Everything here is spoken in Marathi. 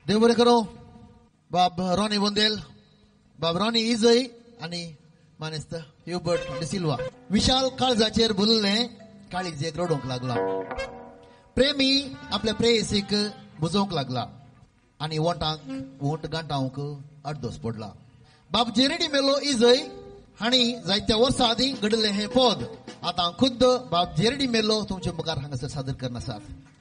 देव बरें करूं. बाब रॉनी बोंदेल, बाब रॉनी इजय आनी मानेस्त ह्युबर्ट डिसिल्वा. विशाल काळजाचेर भुल्लें काळीक जेक रडोवंक लागला. प्रेमी आपल्या प्रेयसीक बुजोवंक लागला आनी वोंट गांठावंक अर्दोस पडला. बाब जेरेडी मेलो इजय हांणी जायत्या वर्सां आदीं घडयल्लें हें पद आतां खुद्द बाब जेरेडी मेलो तुमचे मुखार हांगासर सादर करन आसात.